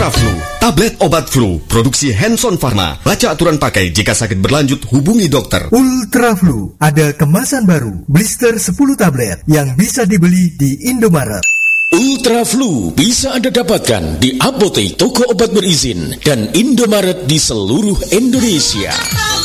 Ultra Flu, tablet obat flu, produksi Hanson Pharma. Baca aturan pakai, jika sakit berlanjut hubungi dokter. Ultra Flu, ada kemasan baru, blister 10 tablet yang bisa dibeli di Indomaret. Ultra Flu bisa Anda dapatkan di apotek, toko obat berizin, dan Indomaret di seluruh Indonesia.